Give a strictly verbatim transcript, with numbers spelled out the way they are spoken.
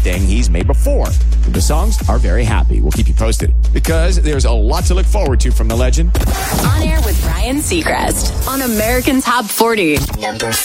anything he's made before. The songs are very happy. We'll keep you posted because there's a lot to look forward to from the legend. On air with Ryan Seacrest on American Top forty. Number